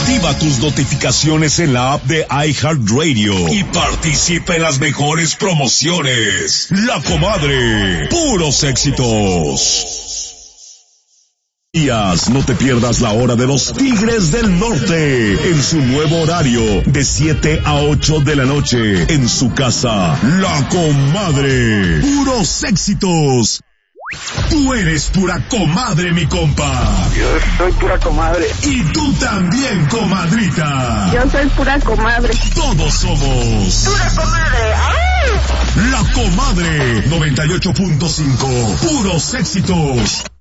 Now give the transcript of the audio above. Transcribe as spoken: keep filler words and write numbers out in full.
Activa tus notificaciones en la app de iHeartRadio y participa en las mejores promociones. La Comadre, puros éxitos. No te pierdas la hora de los Tigres del Norte en su nuevo horario de siete a ocho de la noche en su casa. La Comadre, puros éxitos. Tú eres pura comadre, mi compa. Yo soy pura comadre. Y tú también, comadrita. Yo soy pura comadre. Todos somos pura comadre. ¡Ay! La Comadre noventa y ocho punto cinco, puros éxitos.